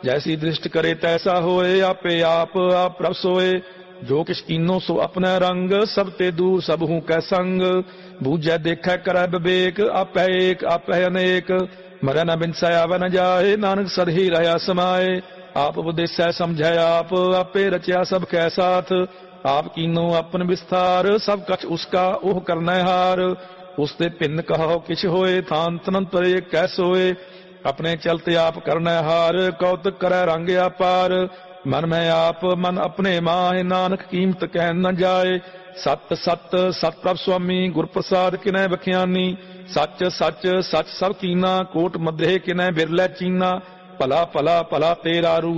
जैसी दृष्ट करे तैसा होए, आपे आप प्रभ सोए। जो किछ कीनो सो अपने रंग, सब ते दूर सब हूँ कै संग। बूझै देखै करै विवेक, आपै एक आपै अनेक। मरै न बिनसै आवै न जाए, नानक सद ही रहया समाए। आप उपदेसै समझै आप, आपे रचया सब कै साथ। आप कीनो अपन विस्तार, सब कछ उसका ओह करनै हार। उसते भिन्न कहो किछ होए, थान तनंत परे कै सोए। अपने चलते आप करनै हार, कौतक करै रंग अपार। मन में आप मन अपने माहे, नानक कीमत कह न जाए। सत सत सत प्रभ स्वामी, गुर प्रसाद किनै बख्यानी। सच सच सच सब कीना, कोट मध्य किनै बिरलै चीना। भला भला भला तेरा रूप,